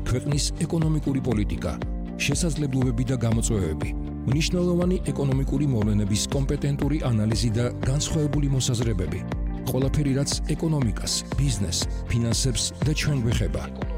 ქვეყნის ეკონომიკური პოლიტიკა, შესაძლებლობები და გამოწვევები, მნიშვნელოვანი ეკონომიკური მოვლენების კომპეტენტური ანალიზი და განსხვავებული მოსაზრებები. ყველაფერი, რაც ეკონომიკას, ბიზნესს, ფინანსებს და ჩვენ გვეხება.